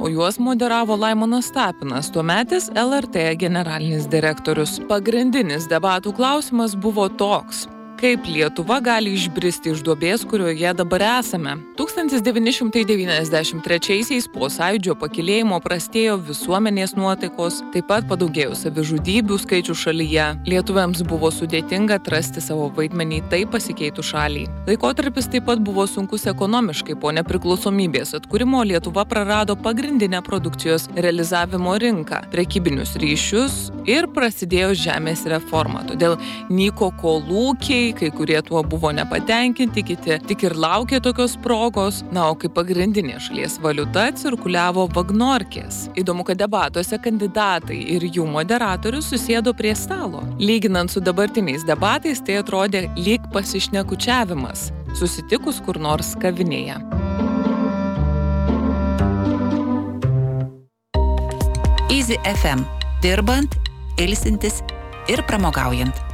o juos moderavo Laimonas Tapinas, tuometis LRT generalinis direktorius. Pagrindinis debatų klausimas buvo toks: kaip Lietuva gali išbristi iš duobės, kurioje dabar esame? 1993-aisiais po Sąjūdžio pakilėjimo prastėjo visuomenės nuotaikos, taip pat padaugėjo savižudybių skaičių šalyje. Lietuviams buvo sudėtinga atrasti savo vaidmenį taip pasikeitų šaliai. Laikotarpis taip pat buvo sunkus ekonomiškai. Po nepriklausomybės atkūrimo Lietuva prarado pagrindinę produkcijos realizavimo rinką, prekybinius ryšius ir prasidėjo žemės reforma. Todėl nyko kolūkiai, kai kurie tuo buvo nepatenkinti, kiti tik ir laukė tokios progos. Na, o kaip pagrindinė šalies valiuta cirkuliavo vagnorkės. Įdomu, kad debatuose kandidatai ir jų moderatorius susėdo prie stalo. Lyginant su dabartiniais debatais, tai atrodė lyg pasišnekučiavimas, susitikus kur nors kavinėje. Easy FM. Dirbant, ilsintis ir pramogaujant.